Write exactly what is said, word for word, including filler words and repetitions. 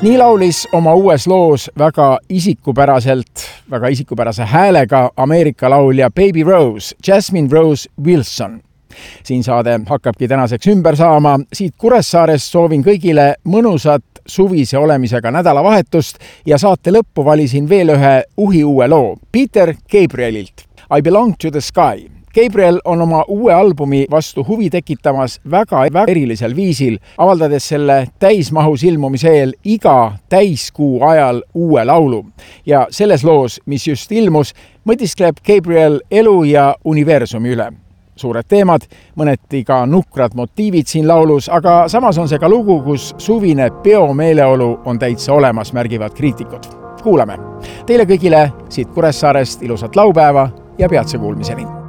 Nii laulis oma uues loos väga isikupäraselt, väga isikupärase häälega Ameerika laulja Baby Rose, Jasmine Rose Wilson. Siin saade hakkabki tänaseks ümber saama. Siit Kuressaarest soovin kõigile mõnusat suvise olemisega nädalavahetust ja saate lõppu valisin veel ühe uhi uue loo Peter Gabrielilt I Belong to the Sky. Gabriel on oma uue albumi vastu huvi tekitamas väga, väga erilisel viisil, avaldades selle täismahus ilmumise eel iga täiskuu ajal uue laulu. Ja selles loos, mis just ilmus, mõtiskleb Gabriel elu ja universumi üle. Suured teemad, mõneti ka nukrad motiivid siin laulus, aga samas on see ka lugu, kus suvine peomeeleolu on täitsa olemas, märgivad kriitikud. Kuulame! Teile kõigile siit Kuressaarest ilusat laupäeva ja peatse kuulmiseni!